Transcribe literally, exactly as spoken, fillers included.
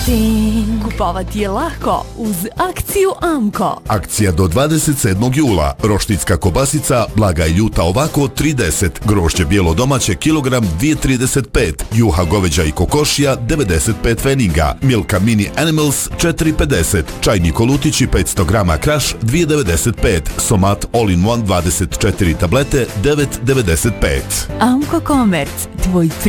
shopping. Kupovati je lako uz akciju Amko. Akcija do dvadeset sedmog jula. Roštiljska kobasica, blaga i ljuta ovako trideset, grožđe bijelo domaće kilogram dvije trideset pet, juha goveđa i kokošija devedeset pet pfenninga, Milka Mini Animals četiri pedeset, čajni kolutići petsto grama Kraš dvije devedeset pet, Somat All in One dvadeset četiri tablete devet devedeset pet. Amko Komerc, tvoj